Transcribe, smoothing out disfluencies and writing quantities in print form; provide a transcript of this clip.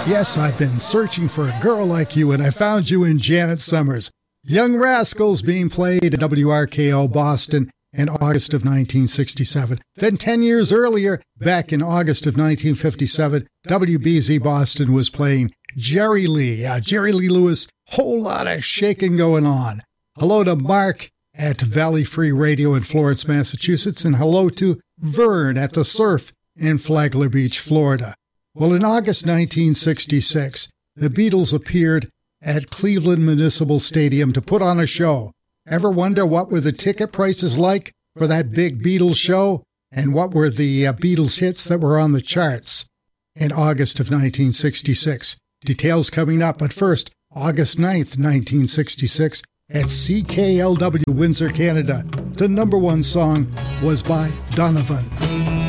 Yes, I've been searching for a girl like you, and I found you in Janet Summers. Young Rascals being played at WRKO Boston in August of 1967. Then 10 years earlier, back in August of 1957, WBZ Boston was playing Jerry Lee. Jerry Lee Lewis, whole lot of shaking going on. Hello to Mark at Valley Free Radio in Florence, Massachusetts, and hello to Vern at The Surf in Flagler Beach, Florida. Well, in August 1966, the Beatles appeared at Cleveland Municipal Stadium to put on a show. Ever wonder what were the ticket prices like for that big Beatles show? And what were the Beatles hits that were on the charts in August of 1966? Details coming up, but first, August 9th, 1966, at CKLW Windsor, Canada. The number one song was by Donovan.